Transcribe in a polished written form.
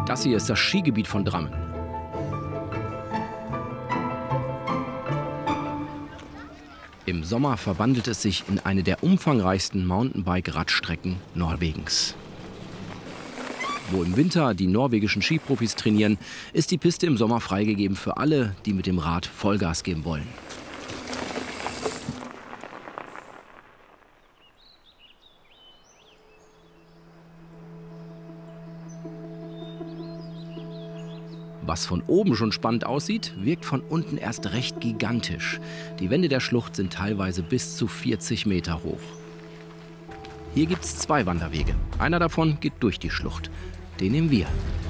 Das hier ist das Skigebiet von Drammen. Im Sommer verwandelt es sich in eine der umfangreichsten Mountainbike-Radstrecken Norwegens. Wo im Winter die norwegischen Skiprofis trainieren, ist die Piste im Sommer freigegeben für alle, die mit dem Rad Vollgas geben wollen. Was von oben schon spannend aussieht, wirkt von unten erst recht gigantisch. Die Wände der Schlucht sind teilweise bis zu 40 Meter hoch. Hier gibt es 2 Wanderwege. Einer davon geht durch die Schlucht. Den nehmen wir.